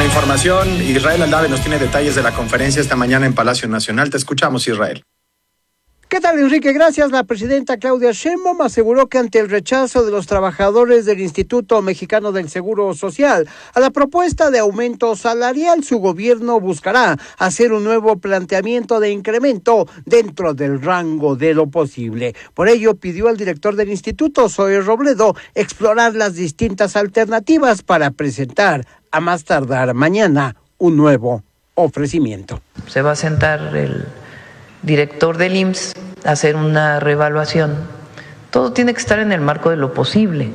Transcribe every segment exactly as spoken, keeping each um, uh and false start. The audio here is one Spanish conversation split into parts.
la información. Israel Aldave nos tiene detalles de la conferencia esta mañana en Palacio Nacional. Te escuchamos, Israel. ¿Qué tal, Enrique? Gracias. La presidenta Claudia Sheinbaum aseguró que ante el rechazo de los trabajadores del Instituto Mexicano del Seguro Social a la propuesta de aumento salarial, su gobierno buscará hacer un nuevo planteamiento de incremento dentro del rango de lo posible. Por ello, pidió al director del instituto, Zoe Robledo, explorar las distintas alternativas para presentar, a más tardar mañana, un nuevo ofrecimiento. Se va a sentar el director del I M S S a hacer una reevaluación. Todo tiene que estar en el marco de lo posible.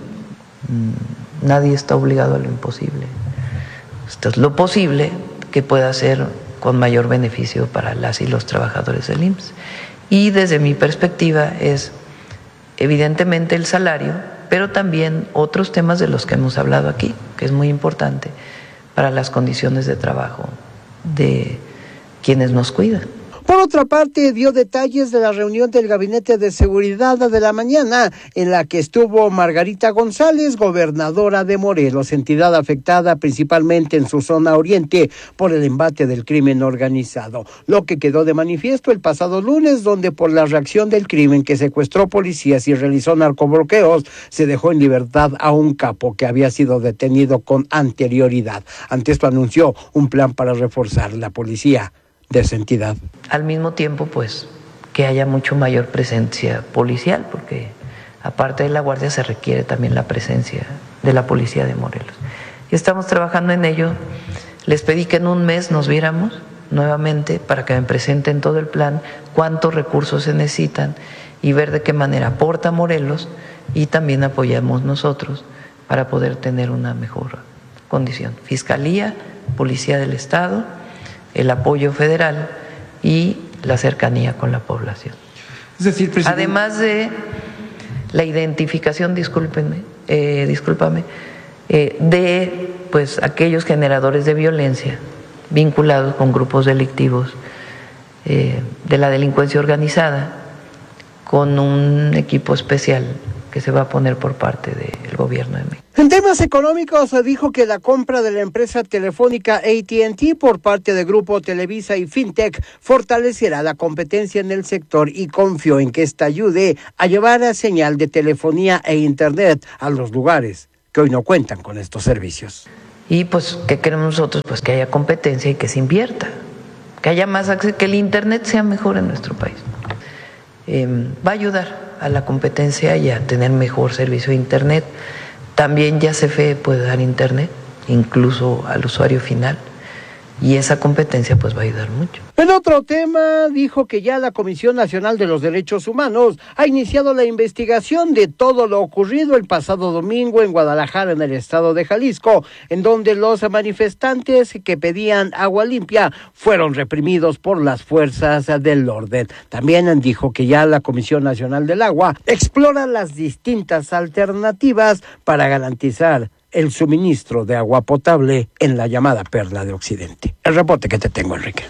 Nadie está obligado a lo imposible. Esto es lo posible que pueda ser con mayor beneficio para las y los trabajadores del I M S S. Y desde mi perspectiva es evidentemente el salario, pero también otros temas de los que hemos hablado aquí, que es muy importante para las condiciones de trabajo de quienes nos cuidan. Por otra parte, dio detalles de la reunión del Gabinete de Seguridad de la mañana, en la que estuvo Margarita González, gobernadora de Morelos, entidad afectada principalmente en su zona oriente por el embate del crimen organizado. Lo que quedó de manifiesto el pasado lunes, donde por la reacción del crimen que secuestró policías y realizó narcobloqueos, se dejó en libertad a un capo que había sido detenido con anterioridad. Ante esto anunció un plan para reforzar la policía de esa entidad. Al mismo tiempo, pues, que haya mucho mayor presencia policial, porque aparte de la guardia se requiere también la presencia de la policía de Morelos. Y estamos trabajando en ello. Les pedí que en un mes nos viéramos nuevamente para que me presenten todo el plan, cuántos recursos se necesitan y ver de qué manera aporta Morelos y también apoyamos nosotros para poder tener una mejor condición. Fiscalía, Policía del Estado, el apoyo federal y la cercanía con la población. Es decir, presidente... Además de la identificación, discúlpenme, eh, discúlpame, eh, de pues aquellos generadores de violencia vinculados con grupos delictivos eh, de la delincuencia organizada, con un equipo especial que se va a poner por parte del gobierno de México. En temas económicos, se dijo que la compra de la empresa telefónica A T and T por parte de Grupo Televisa y Fintech fortalecerá la competencia en el sector y confió en que esta ayude a llevar a señal de telefonía e internet a los lugares que hoy no cuentan con estos servicios. Y pues, ¿qué queremos nosotros? Pues que haya competencia y que se invierta, que haya más acceso, que el internet sea mejor en nuestro país. Eh, va a ayudar a la competencia y a tener mejor servicio de internet. También ya C F E puede dar internet, incluso al usuario final, y esa competencia pues va a ayudar mucho. En otro tema, dijo que ya la Comisión Nacional de los Derechos Humanos ha iniciado la investigación de todo lo ocurrido el pasado domingo en Guadalajara, en el estado de Jalisco, en donde los manifestantes que pedían agua limpia fueron reprimidos por las fuerzas del orden. También dijo que ya la Comisión Nacional del Agua explora las distintas alternativas para garantizar el suministro de agua potable en la llamada Perla de Occidente. El reporte que te tengo, Enrique.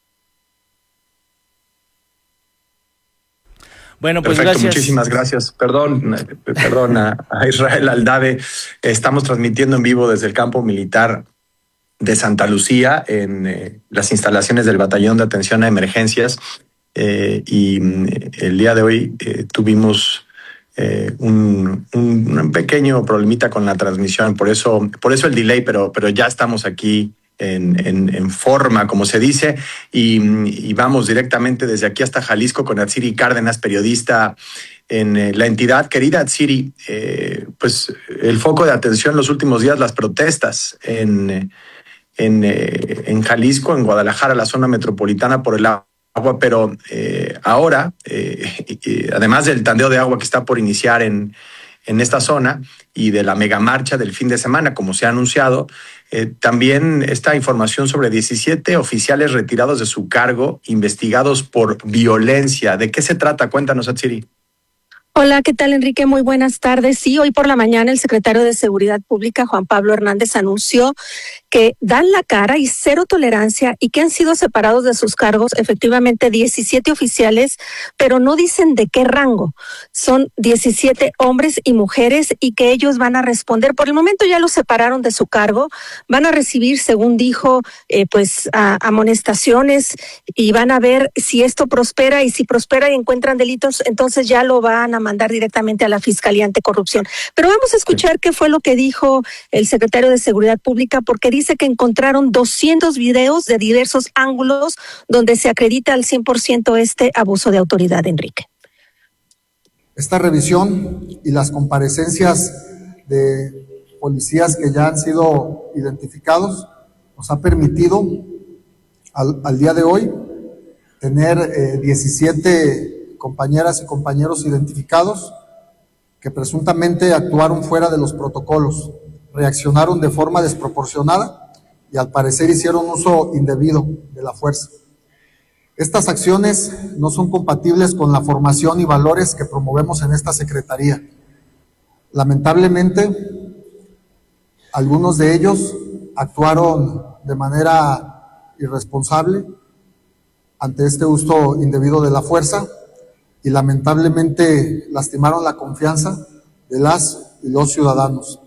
Bueno, pues Perfecto, gracias. Muchísimas gracias. Perdón, perdón a, a Israel Aldave. Estamos transmitiendo en vivo desde el campo militar de Santa Lucía, en eh, las instalaciones del Batallón de Atención a Emergencias. Eh, y eh, el día de hoy eh, tuvimos Eh, un, un, un pequeño problemita con la transmisión, por eso, por eso el delay, pero, pero ya estamos aquí en, en, en forma, como se dice, y, y vamos directamente desde aquí hasta Jalisco con Atsiri Cárdenas, periodista en eh, la entidad. Querida Atsiri, eh, pues el foco de atención los últimos días, las protestas en, en, eh, en Jalisco, en Guadalajara, la zona metropolitana por el agua. agua, pero eh, ahora, eh, eh, además del tandeo de agua que está por iniciar en, en esta zona y de la megamarcha del fin de semana, como se ha anunciado, eh, también esta información sobre diecisiete oficiales retirados de su cargo, investigados por violencia. ¿De qué se trata? Cuéntanos, Atsiri. Hola, ¿qué tal, Enrique? Muy buenas tardes. Sí, hoy por la mañana el secretario de Seguridad Pública, Juan Pablo Hernández, anunció que dan la cara y cero tolerancia y que han sido separados de sus cargos efectivamente diecisiete oficiales, pero no dicen de qué rango. Son diecisiete hombres y mujeres y que ellos van a responder. Por el momento ya los separaron de su cargo, van a recibir, según dijo, eh, pues a, amonestaciones y van a ver si esto prospera, y si prospera y encuentran delitos, entonces ya lo van a mandar directamente a la Fiscalía Anticorrupción. Pero vamos a escuchar qué fue lo que dijo el secretario de Seguridad Pública, porque dice que encontraron doscientos videos de diversos ángulos donde se acredita al cien por ciento este abuso de autoridad, Enrique. Esta revisión y las comparecencias de policías que ya han sido identificados nos ha permitido al, al día de hoy tener eh, diecisiete compañeras y compañeros identificados que presuntamente actuaron fuera de los protocolos, reaccionaron de forma desproporcionada y al parecer hicieron uso indebido de la fuerza. Estas acciones no son compatibles con la formación y valores que promovemos en esta Secretaría. Lamentablemente, algunos de ellos actuaron de manera irresponsable ante este uso indebido de la fuerza y lamentablemente lastimaron la confianza de las y los ciudadanos.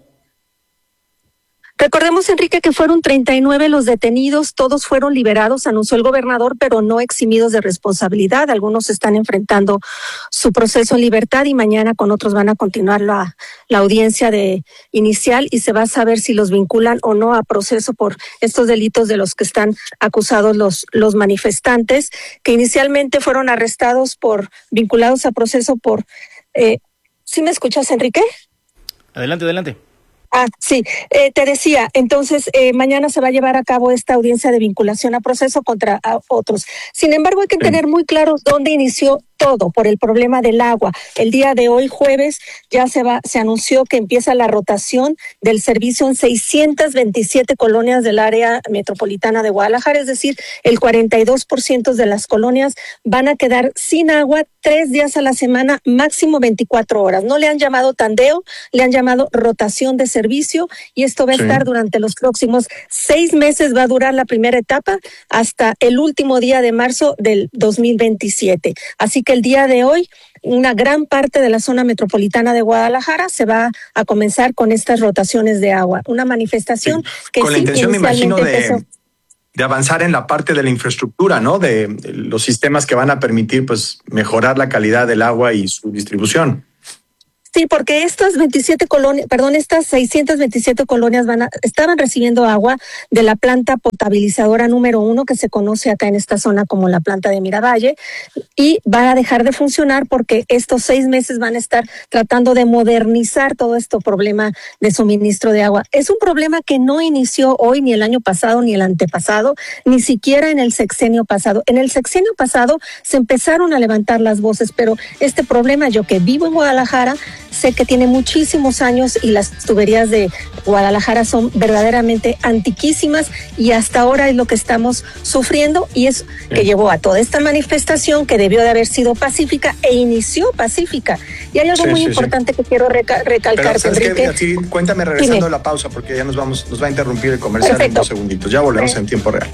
Recordemos, Enrique, que fueron treinta y nueve los detenidos, todos fueron liberados, anunció el gobernador, pero no eximidos de responsabilidad. Algunos están enfrentando su proceso en libertad y mañana con otros van a continuar la, la audiencia de inicial y se va a saber si los vinculan o no a proceso por estos delitos de los que están acusados los, los manifestantes, que inicialmente fueron arrestados por, vinculados a proceso por... Eh, ¿sí me escuchas, Enrique? Adelante, adelante. Ah, sí, eh, te decía, entonces eh, mañana se va a llevar a cabo esta audiencia de vinculación a proceso contra a otros. Sin embargo, hay que tener muy claro dónde inició todo por el problema del agua. El día de hoy, jueves, ya se va, se anunció que empieza la rotación del servicio en seiscientas veintisiete colonias del área metropolitana de Guadalajara, es decir, el cuarenta y dos por ciento de las colonias van a quedar sin agua tres días a la semana, máximo veinticuatro horas. No le han llamado tandeo, le han llamado rotación de servicio y esto va a sí. estar durante los próximos seis meses, va a durar la primera etapa hasta el último día de marzo del dos mil veintisiete. Así que el día de hoy, una gran parte de la zona metropolitana de Guadalajara se va a comenzar con estas rotaciones de agua. Una manifestación sí. que con sí, la intención, me imagino, de, empezó... de avanzar en la parte de la infraestructura, ¿no? De los sistemas que van a permitir, pues, mejorar la calidad del agua y su distribución. Sí, porque estas veintisiete colonias, perdón, estas seiscientas veintisiete colonias van a, estaban recibiendo agua de la planta potabilizadora número uno que se conoce acá en esta zona como la planta de Miravalle y va a dejar de funcionar porque estos seis meses van a estar tratando de modernizar todo este problema de suministro de agua. Es un problema que no inició hoy, ni el año pasado, ni el antepasado, ni siquiera en el sexenio pasado. En el sexenio pasado se empezaron a levantar las voces, pero este problema, yo que vivo en Guadalajara, sé que tiene muchísimos años y las tuberías de Guadalajara son verdaderamente antiquísimas y hasta ahora es lo que estamos sufriendo y es que llevó a toda esta manifestación que debió de haber sido pacífica e inició pacífica. Y hay algo sí, muy sí, importante sí. que quiero reca- recalcar, Pero, Enrique. Así, cuéntame regresando a la pausa porque ya nos vamos, nos va a interrumpir el comercial Perfecto. en dos segunditos. Ya volvemos sí. en tiempo real.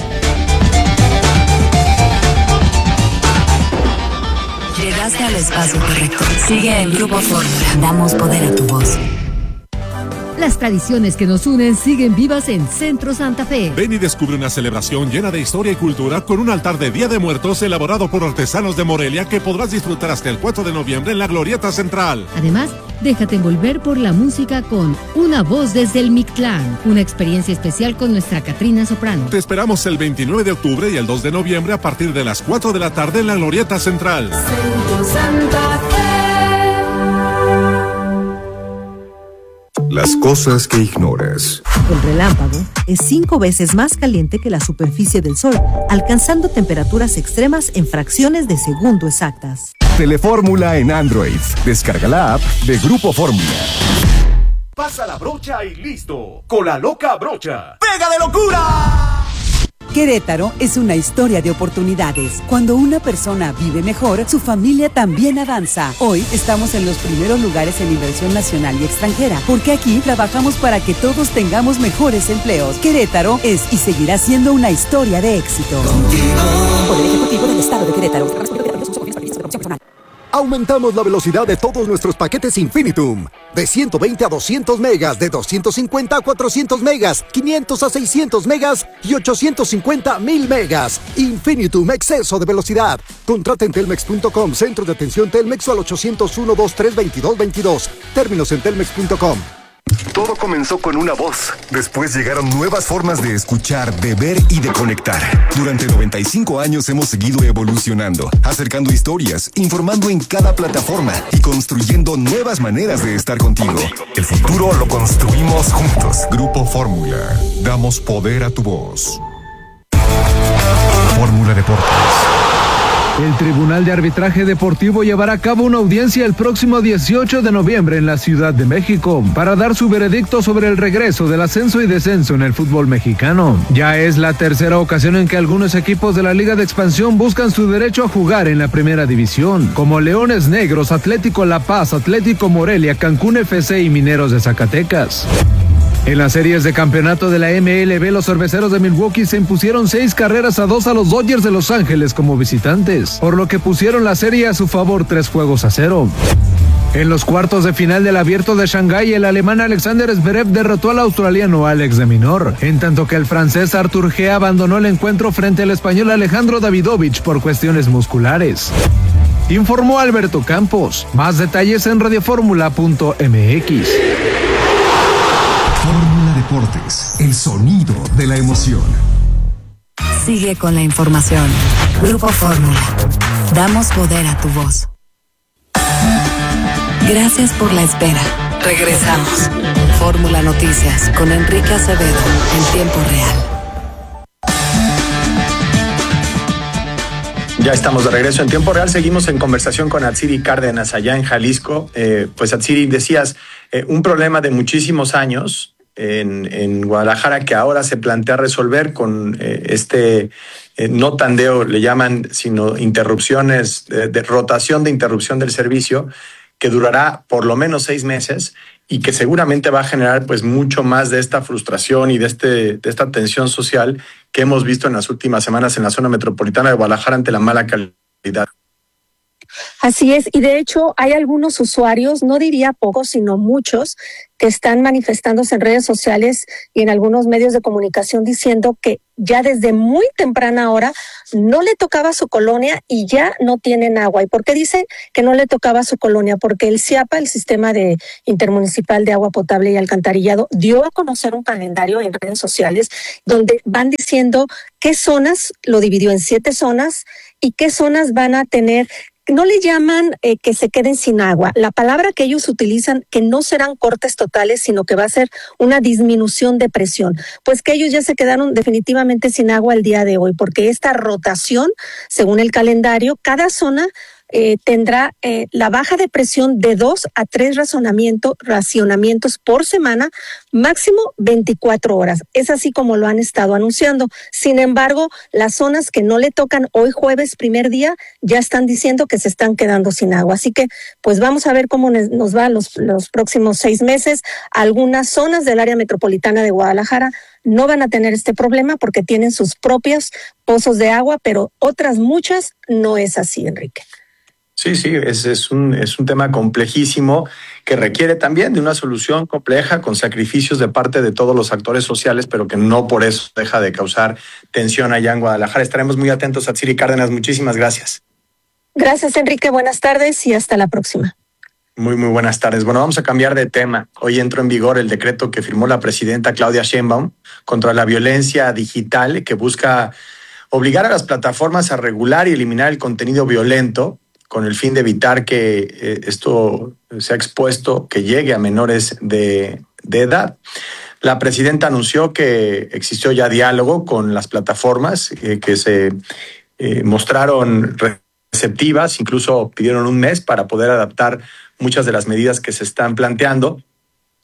Llegaste al espacio correcto. Sigue en Grupo Fórmula. Damos poder a tu voz. Las tradiciones que nos unen siguen vivas en Centro Santa Fe. Ven y descubre una celebración llena de historia y cultura con un altar de Día de Muertos elaborado por artesanos de Morelia que podrás disfrutar hasta el cuatro de noviembre en la Glorieta Central. Además, déjate envolver por la música con Una Voz desde el Mictlán, una experiencia especial con nuestra Catrina Soprano. Te esperamos el veintinueve de octubre y el dos de noviembre a partir de las cuatro de la tarde en la Glorieta Central. Centro Santa Fe. Las cosas que ignoras. El relámpago es cinco veces más caliente que la superficie del Sol, alcanzando temperaturas extremas en fracciones de segundo exactas. Telefórmula en Android. Descarga la app de Grupo Fórmula. Pasa la brocha y listo. Con la loca brocha. ¡Pega de locura! Querétaro es una historia de oportunidades. Cuando una persona vive mejor, su familia también avanza. Hoy estamos en los primeros lugares en inversión nacional y extranjera, porque aquí trabajamos para que todos tengamos mejores empleos. Querétaro es y seguirá siendo una historia de éxito. Poder Ejecutivo del Estado de Querétaro. Aumentamos la velocidad de todos nuestros paquetes Infinitum. De ciento veinte a doscientos megas, de doscientos cincuenta a cuatrocientos megas, quinientos a seiscientos megas y ochocientos cincuenta a mil megas. Infinitum, exceso de velocidad. Contrata en telmex punto com, centro de atención Telmex o al ochocientos uno, veintitrés, veintidós, veintidós. Términos en telmex punto com. Todo comenzó con una voz. Después llegaron nuevas formas de escuchar, de ver y de conectar. Durante noventa y cinco años hemos seguido evolucionando, acercando historias, informando en cada plataforma y construyendo nuevas maneras de estar contigo. El futuro lo construimos juntos. Grupo Fórmula. Damos poder a tu voz. Fórmula Deportes. El Tribunal de Arbitraje Deportivo llevará a cabo una audiencia el próximo dieciocho de noviembre en la Ciudad de México para dar su veredicto sobre el regreso del ascenso y descenso en el fútbol mexicano. Ya es la tercera ocasión en que algunos equipos de la Liga de Expansión buscan su derecho a jugar en la primera división, como Leones Negros, Atlético La Paz, Atlético Morelia, Cancún F C y Mineros de Zacatecas. En las series de campeonato de la M L B, los cerveceros de Milwaukee se impusieron seis carreras a dos a los Dodgers de Los Ángeles como visitantes, por lo que pusieron la serie a su favor tres juegos a cero. En los cuartos de final del Abierto de Shanghái, el alemán Alexander Zverev derrotó al australiano Alex de Minaur, en tanto que el francés Arthur G abandonó el encuentro frente al español Alejandro Davidovich por cuestiones musculares. Informó Alberto Campos. Más detalles en radioformula punto m x. Fórmula Deportes, el sonido de la emoción. Sigue con la información. Grupo Fórmula. Damos poder a tu voz. Gracias por la espera. Regresamos. Fórmula Noticias con Enrique Acevedo en tiempo real. Ya estamos de regreso en tiempo real. Seguimos en conversación con Atsiri Cárdenas allá en Jalisco. Eh, pues Atsiri, decías, eh, un problema de muchísimos años en, en Guadalajara que ahora se plantea resolver con eh, este eh, no tandeo, le llaman, sino interrupciones, de, de rotación de interrupción del servicio, que durará por lo menos seis meses y que seguramente va a generar pues mucho más de esta frustración y de, este, de esta tensión social que hemos visto en las últimas semanas en la zona metropolitana de Guadalajara ante la mala calidad. Así es, y de hecho hay algunos usuarios, no diría pocos, sino muchos, que están manifestándose en redes sociales y en algunos medios de comunicación diciendo que ya desde muy temprana hora no le tocaba a su colonia y ya no tienen agua. ¿Y por qué dicen que no le tocaba a su colonia? Porque el CIAPA, el Sistema de Intermunicipal de Agua Potable y Alcantarillado, dio a conocer un calendario en redes sociales donde van diciendo qué zonas, lo dividió en siete zonas, y qué zonas van a tener. No le llaman eh, que se queden sin agua. La palabra que ellos utilizan, que no serán cortes totales, sino que va a ser una disminución de presión. Pues que ellos ya se quedaron definitivamente sin agua el día de hoy, porque esta rotación, según el calendario, cada zona Eh, tendrá eh, la baja de presión de dos a tres razonamiento, racionamientos por semana, máximo veinticuatro horas. Es así como lo han estado anunciando. Sin embargo, las zonas que no le tocan hoy jueves, primer día, ya están diciendo que se están quedando sin agua. Así que, pues vamos a ver cómo nos va los, los próximos seis meses. Algunas zonas del área metropolitana de Guadalajara no van a tener este problema porque tienen sus propios pozos de agua, pero otras muchas no es así, Enrique. Sí, sí, es, es, un, es un tema complejísimo que requiere también de una solución compleja con sacrificios de parte de todos los actores sociales, pero que no por eso deja de causar tensión allá en Guadalajara. Estaremos muy atentos a Atsiri Cárdenas. Muchísimas gracias. Gracias, Enrique. Buenas tardes y hasta la próxima. Muy, muy buenas tardes. Bueno, vamos a cambiar de tema. Hoy entró en vigor el decreto que firmó la presidenta Claudia Sheinbaum contra la violencia digital, que busca obligar a las plataformas a regular y eliminar el contenido violento con el fin de evitar que eh, esto sea expuesto, que llegue a menores de, de edad. La presidenta anunció que existió ya diálogo con las plataformas eh, que se eh, mostraron receptivas, incluso pidieron un mes para poder adaptar muchas de las medidas que se están planteando.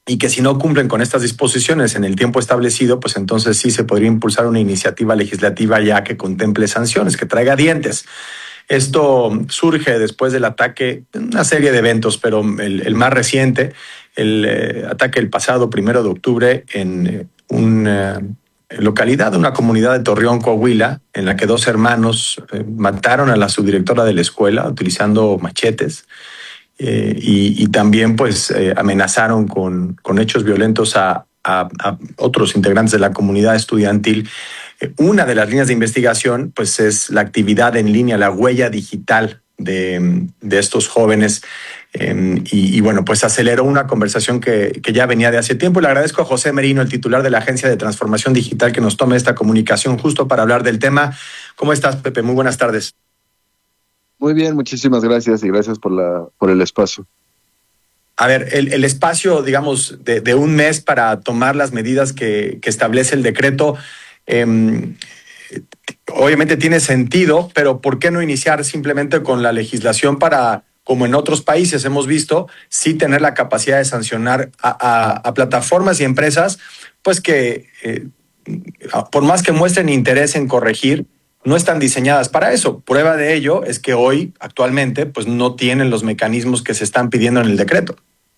y que si no cumplen con estas disposiciones en el tiempo establecido, pues entonces sí se podría impulsar una iniciativa legislativa ya que contemple sanciones, que traiga dientes. Esto surge después del ataque, una serie de eventos, pero el, el más reciente, el eh, ataque el pasado primero de octubre en eh, una localidad, una comunidad de Torreón, Coahuila, en la que dos hermanos eh, mataron a la subdirectora de la escuela utilizando machetes. Eh, y, y también pues eh, amenazaron con, con hechos violentos a, a, a otros integrantes de la comunidad estudiantil. Eh, una de las líneas de investigación pues es la actividad en línea, la huella digital de, de estos jóvenes. Eh, y, y bueno, pues aceleró una conversación que, que ya venía de hace tiempo. Y le agradezco a José Merino, el titular de la Agencia de Transformación Digital, que nos tome esta comunicación justo para hablar del tema. ¿Cómo estás, Pepe? Muy buenas tardes. Muy bien, muchísimas gracias y gracias por la por el espacio. A ver, el, el espacio, digamos, de, de un mes para tomar las medidas que, que establece el decreto, eh, obviamente tiene sentido, pero ¿por qué no iniciar simplemente con la legislación para, como en otros países hemos visto, sí tener la capacidad de sancionar a, a, a plataformas y empresas, pues que eh, por más que muestren interés en corregir, no están diseñadas para eso? Prueba de ello es que hoy, actualmente, pues no tienen los mecanismos que se están pidiendo en el decreto.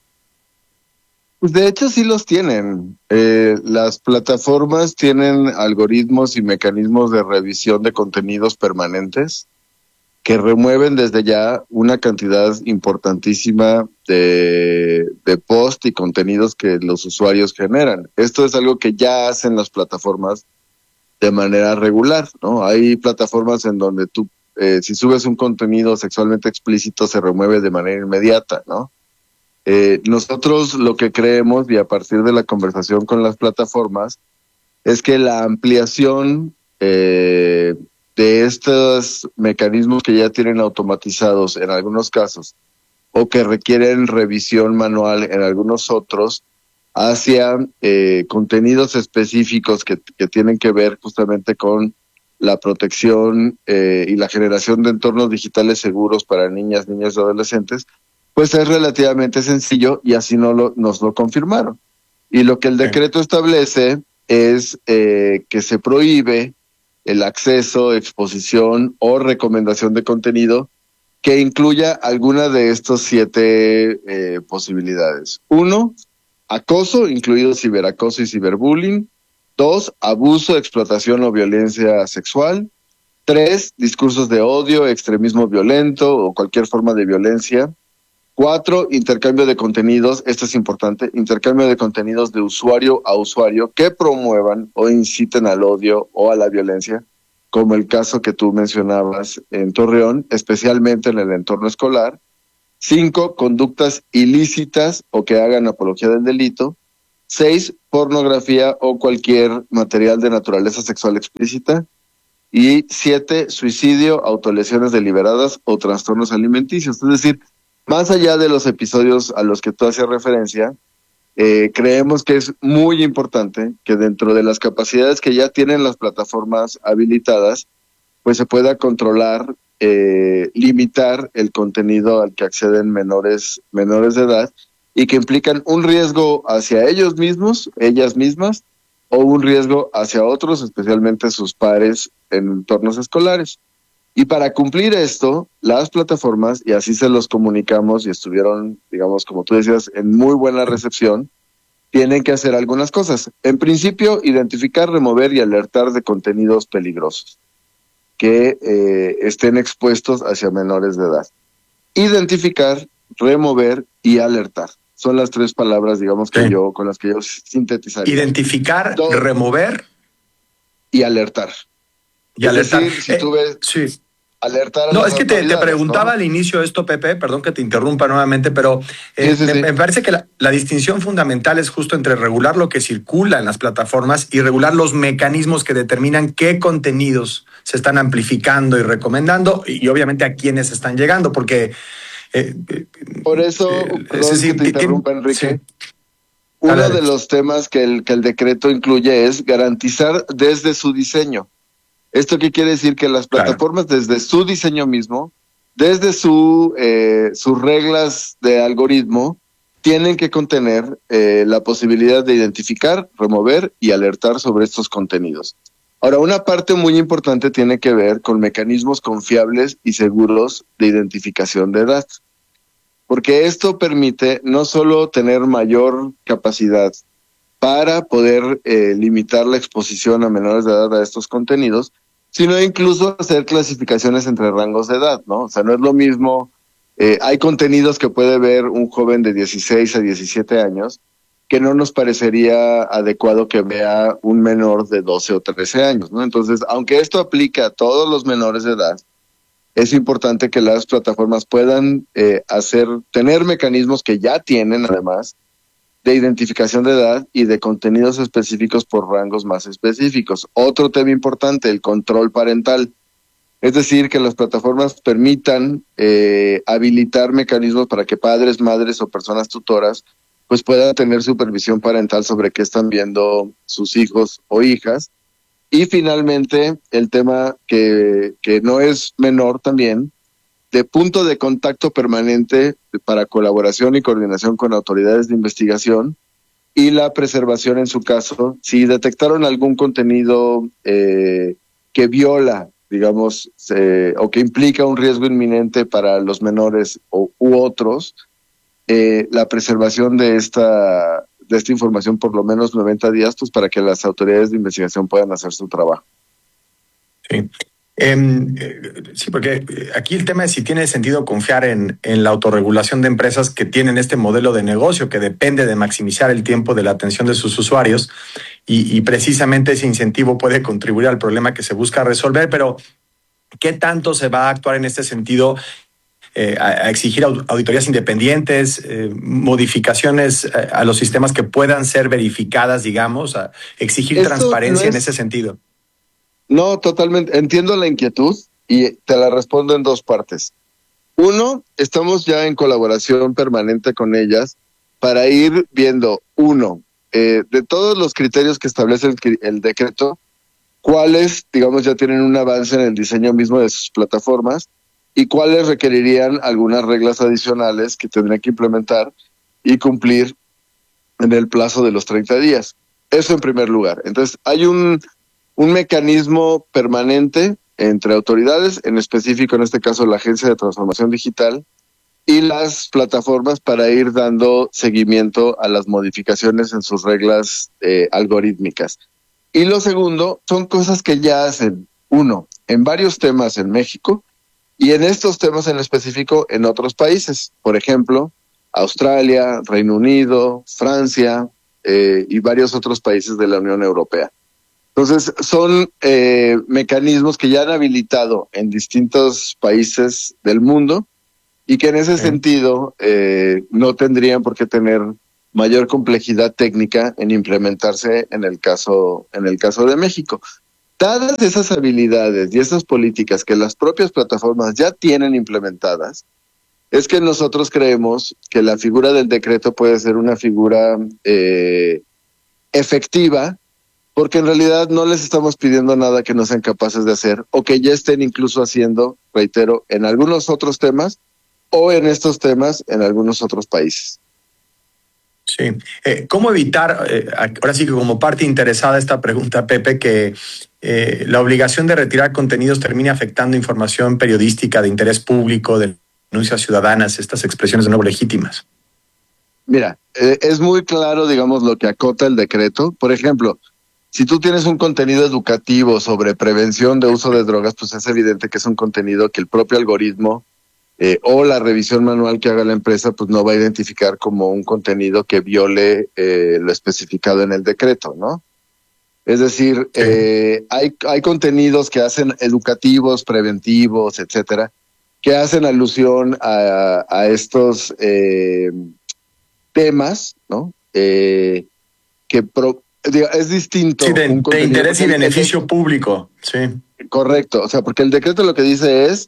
Pues de hecho sí los tienen. Eh, las plataformas tienen algoritmos y mecanismos de revisión de contenidos permanentes que remueven desde ya una cantidad importantísima de, de post y contenidos que los usuarios generan. Esto es algo que ya hacen las plataformas de manera regular, ¿no? Hay plataformas en donde tú, eh, si subes un contenido sexualmente explícito, se remueve de manera inmediata, ¿no? Eh, nosotros lo que creemos, y a partir de la conversación con las plataformas, es que la ampliación eh, de estos mecanismos que ya tienen automatizados en algunos casos, o que requieren revisión manual en algunos otros, hacia eh, contenidos específicos que, que tienen que ver justamente con la protección eh, y la generación de entornos digitales seguros para niñas, niños y adolescentes, pues es relativamente sencillo y así no lo, nos lo confirmaron. Y lo que el decreto establece es eh, que se prohíbe el acceso, exposición o recomendación de contenido que incluya alguna de estos siete eh, posibilidades. Uno, acoso, incluido ciberacoso y ciberbullying. Dos, abuso, explotación o violencia sexual. Tres, discursos de odio, extremismo violento o cualquier forma de violencia. Cuatro, intercambio de contenidos, esto es importante, intercambio de contenidos de usuario a usuario que promuevan o inciten al odio o a la violencia, como el caso que tú mencionabas en Torreón, especialmente en el entorno escolar. Cinco, conductas ilícitas o que hagan apología del delito. Seis, pornografía o cualquier material de naturaleza sexual explícita. Y siete, suicidio, autolesiones deliberadas o trastornos alimenticios. Es decir, más allá de los episodios a los que tú hacías referencia, eh, creemos que es muy importante que dentro de las capacidades que ya tienen las plataformas habilitadas, pues se pueda controlar, eh, limitar el contenido al que acceden menores, menores de edad y que implican un riesgo hacia ellos mismos, ellas mismas, o un riesgo hacia otros, especialmente sus pares en entornos escolares. Y para cumplir esto, las plataformas, y así se los comunicamos y estuvieron, digamos, como tú decías, en muy buena recepción, tienen que hacer algunas cosas. En principio, identificar, remover y alertar de contenidos peligrosos que eh, estén expuestos hacia menores de edad. Identificar, remover y alertar. Son las tres palabras, digamos, que sí. yo con las que yo sintetizaría. Identificar, Todo, remover y alertar. Y es alertar. Decir, si eh, tú ves, sí. alertar a No, las es que te, te preguntaba, ¿no?, al inicio esto, Pepe, perdón que te interrumpa nuevamente, pero eh, sí, sí, me, sí. me parece que la, la distinción fundamental es justo entre regular lo que circula en las plataformas y regular los mecanismos que determinan qué contenidos se están amplificando y recomendando y, y obviamente a quiénes están llegando, porque... Eh, Por eso, eh, perdón es decir, que te interrumpa, Enrique, sí. uno Dale. de los temas que el, que el decreto incluye es garantizar desde su diseño. ¿Esto qué quiere decir? Que las plataformas claro. desde su diseño mismo, desde su eh, sus reglas de algoritmo, tienen que contener eh, la posibilidad de identificar, remover y alertar sobre estos contenidos. Ahora, una parte muy importante tiene que ver con mecanismos confiables y seguros de identificación de edad, porque esto permite no solo tener mayor capacidad para poder eh, limitar la exposición a menores de edad a estos contenidos, sino incluso hacer clasificaciones entre rangos de edad, ¿no? O sea, no es lo mismo, eh, hay contenidos que puede ver un joven de dieciséis a diecisiete años que no nos parecería adecuado que vea un menor de doce o trece años, ¿no? Entonces, aunque esto aplica a todos los menores de edad, es importante que las plataformas puedan eh, hacer, tener mecanismos que ya tienen, además, de identificación de edad y de contenidos específicos por rangos más específicos. Otro tema importante, el control parental. Es decir, que las plataformas permitan eh, habilitar mecanismos para que padres, madres o personas tutoras pues puedan tener supervisión parental sobre qué están viendo sus hijos o hijas. Y finalmente, el tema que, que no es menor también, de punto de contacto permanente para colaboración y coordinación con autoridades de investigación y la preservación en su caso, si detectaron algún contenido eh, que viola, digamos, eh, o que implica un riesgo inminente para los menores o, u otros, eh, la preservación de esta, de esta información por lo menos noventa días, pues para que las autoridades de investigación puedan hacer su trabajo. Sí. Eh, sí, porque aquí el tema es si tiene sentido confiar en, en la autorregulación de empresas que tienen este modelo de negocio que depende de maximizar el tiempo de la atención de sus usuarios y, y precisamente ese incentivo puede contribuir al problema que se busca resolver, pero ¿qué tanto se va a actuar en este sentido? Eh, a, a exigir auditorías independientes, eh, modificaciones a, a los sistemas que puedan ser verificadas, digamos, a exigir Esto transparencia no es... en ese sentido. No, totalmente. Entiendo la inquietud y te la respondo en dos partes. Uno, estamos ya en colaboración permanente con ellas para ir viendo, uno, eh, de todos los criterios que establece el, el decreto, cuáles, digamos, ya tienen un avance en el diseño mismo de sus plataformas y cuáles requerirían algunas reglas adicionales que tendrían que implementar y cumplir en el plazo de los treinta días. Eso en primer lugar. Entonces, hay un... un mecanismo permanente entre autoridades, en específico en este caso la Agencia de Transformación Digital, y las plataformas para ir dando seguimiento a las modificaciones en sus reglas eh, algorítmicas. Y lo segundo, son cosas que ya hacen, uno, en varios temas en México, y en estos temas en específico en otros países, por ejemplo, Australia, Reino Unido, Francia eh, y varios otros países de la Unión Europea. Entonces, son eh, mecanismos que ya han habilitado en distintos países del mundo y que en ese sí. sentido eh, no tendrían por qué tener mayor complejidad técnica en implementarse en el caso, en el caso de México. Dadas esas habilidades y esas políticas que las propias plataformas ya tienen implementadas, es que nosotros creemos que la figura del decreto puede ser una figura eh, efectiva, porque en realidad no les estamos pidiendo nada que no sean capaces de hacer o que ya estén incluso haciendo, reitero, en algunos otros temas o en estos temas en algunos otros países. Sí. Eh, ¿Cómo evitar, eh, ahora sí que como parte interesada esta pregunta, Pepe, que eh, la obligación de retirar contenidos termine afectando información periodística de interés público, de denuncias ciudadanas, estas expresiones de nuevo legítimas? Mira, eh, es muy claro, digamos, lo que acota el decreto. Por ejemplo, si tú tienes un contenido educativo sobre prevención de uso de drogas, pues es evidente que es un contenido que el propio algoritmo eh, o la revisión manual que haga la empresa pues no va a identificar como un contenido que viole eh, lo especificado en el decreto, ¿no? Es decir, sí. eh, hay, hay contenidos que hacen educativos, preventivos, etcétera, que hacen alusión a, a estos eh, temas, ¿no? Eh, que pro, es distinto. Sí, de, un de interés y beneficio el, público, sí. Correcto, o sea, porque el decreto lo que dice es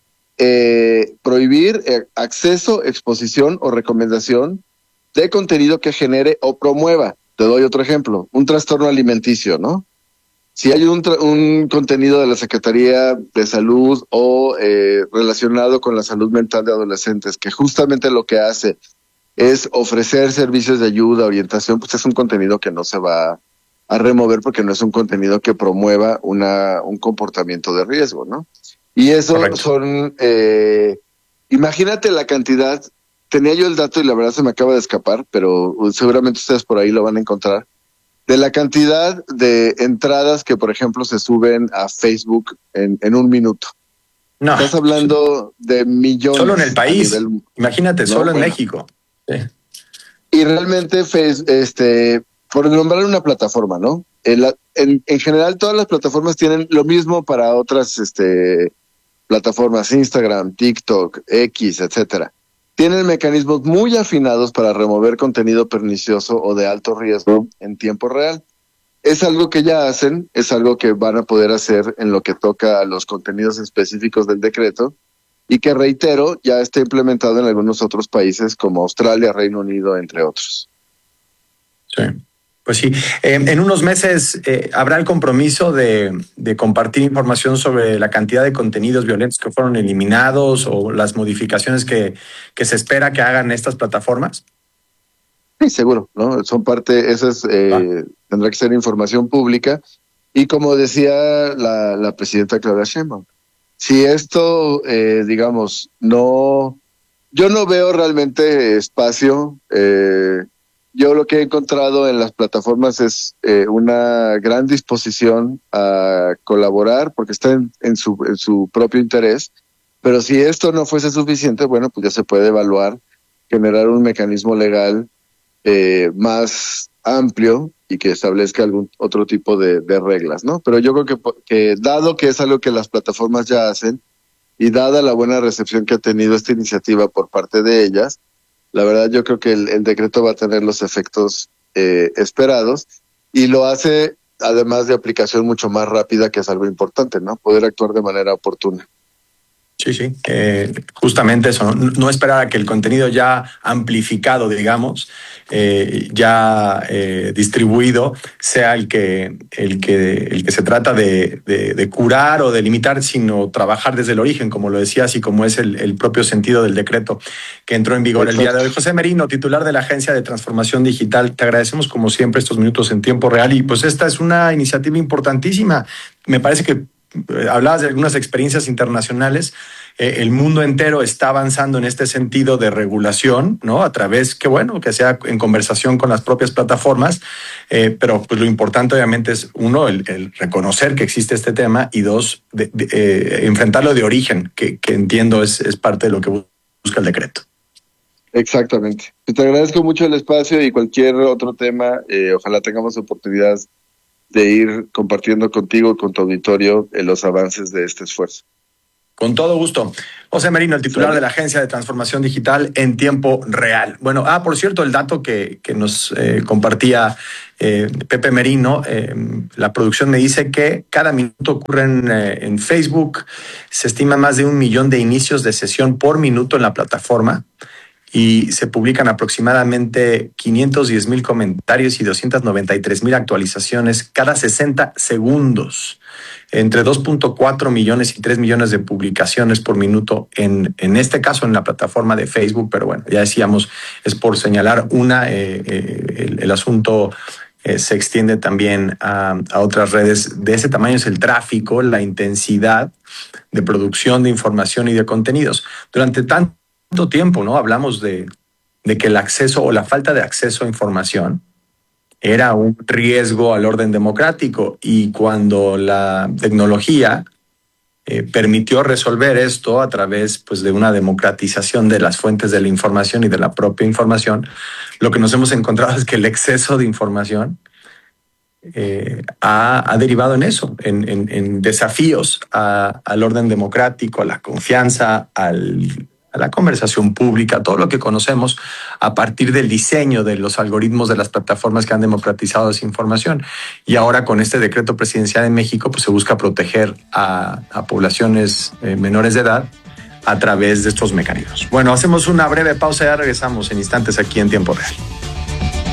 eh, prohibir eh, acceso, exposición o recomendación de contenido que genere o promueva. Te doy otro ejemplo, un trastorno alimenticio, ¿no? Si hay un, un contenido de la Secretaría de Salud o eh, relacionado con la salud mental de adolescentes, que justamente lo que hace es ofrecer servicios de ayuda, orientación, pues es un contenido que no se va a remover porque no es un contenido que promueva una, un comportamiento de riesgo, ¿no? Y eso Correcto. son, eh, imagínate la cantidad, tenía yo el dato y la verdad se me acaba de escapar, pero seguramente ustedes por ahí lo van a encontrar, de la cantidad de entradas que, por ejemplo, se suben a Facebook en, en un minuto. No. Estás hablando de millones. Solo en el país, nivel, imagínate, ¿no? solo en bueno. México. Sí. Y realmente, este, por nombrar una plataforma, ¿no? En, la, en, en general, todas las plataformas tienen lo mismo para otras este, plataformas, Instagram, TikTok, X, etcétera. Tienen mecanismos muy afinados para remover contenido pernicioso o de alto riesgo en tiempo real. Es algo que ya hacen, es algo que van a poder hacer en lo que toca a los contenidos específicos del decreto, y que, reitero, ya está implementado en algunos otros países como Australia, Reino Unido, entre otros. Sí, pues sí. Eh, en unos meses eh, habrá el compromiso de, de compartir información sobre la cantidad de contenidos violentos que fueron eliminados o las modificaciones que, que se espera que hagan estas plataformas. Sí, seguro, ¿no? Son parte, esa es, eh, ah. tendrá que ser información pública. Y como decía la, la presidenta Claudia Sheinbaum, si esto, eh, digamos, no, yo no veo realmente espacio. Eh, yo lo que he encontrado en las plataformas es eh, una gran disposición a colaborar porque está en, en, su, en su propio interés. Pero si esto no fuese suficiente, bueno, pues ya se puede evaluar, generar un mecanismo legal eh, más amplio y que establezca algún otro tipo de, de reglas, ¿no? Pero yo creo que, que dado que es algo que las plataformas ya hacen y dada la buena recepción que ha tenido esta iniciativa por parte de ellas, la verdad yo creo que el, el decreto va a tener los efectos eh, esperados y lo hace además de aplicación mucho más rápida, que es algo importante, ¿no? Poder actuar de manera oportuna. Sí, sí, eh, justamente eso, no, no esperar a que el contenido ya amplificado, digamos, eh, ya eh, distribuido, sea el que, el que, el que se trata de, de, de curar o de limitar, sino trabajar desde el origen, como lo decías, y como es el, el propio sentido del decreto que entró en vigor Perfecto. el día de hoy. José Merino, titular de la Agencia de Transformación Digital, te agradecemos como siempre estos minutos en tiempo real y pues esta es una iniciativa importantísima. Me parece que hablabas de algunas experiencias internacionales. Eh, el mundo entero está avanzando en este sentido de regulación, ¿no? A través, que bueno, que sea en conversación con las propias plataformas, eh, pero pues lo importante obviamente es, uno, el, el reconocer que existe este tema y dos, de, de, eh, enfrentarlo de origen, que, que entiendo es, es parte de lo que busca el decreto. Exactamente. Te agradezco mucho el espacio y cualquier otro tema, eh, ojalá tengamos oportunidad de ir compartiendo contigo y con tu auditorio en los avances de este esfuerzo. Con todo gusto. José Merino, el titular sí. de la Agencia de Transformación Digital en tiempo real. Bueno, ah, por cierto, el dato que, que nos eh, compartía eh, Pepe Merino, eh, la producción me dice que cada minuto ocurren eh, en Facebook, se estima más de un millón de inicios de sesión por minuto en la plataforma, y se publican aproximadamente quinientos diez mil comentarios y doscientas noventa y tres mil actualizaciones cada sesenta segundos. Entre dos punto cuatro millones y tres millones de publicaciones por minuto en, en este caso en la plataforma de Facebook, pero bueno, ya decíamos, es por señalar una, eh, eh, el, el asunto eh, se extiende también a, a otras redes. De ese tamaño es el tráfico, la intensidad de producción de información y de contenidos. Durante tanto tiempo, ¿no? Hablamos de, de que el acceso o la falta de acceso a información era un riesgo al orden democrático, y cuando la tecnología eh, permitió resolver esto a través pues, de una democratización de las fuentes de la información y de la propia información, lo que nos hemos encontrado es que el exceso de información eh, ha, ha derivado en eso, en, en, en desafíos a, al orden democrático, a la confianza, al a la conversación pública, todo lo que conocemos a partir del diseño de los algoritmos de las plataformas que han democratizado esa información. Y ahora con este decreto presidencial en México, pues se busca proteger a, a poblaciones eh, menores de edad a través de estos mecanismos. Bueno, hacemos una breve pausa y ya regresamos en instantes aquí en Tiempo Real.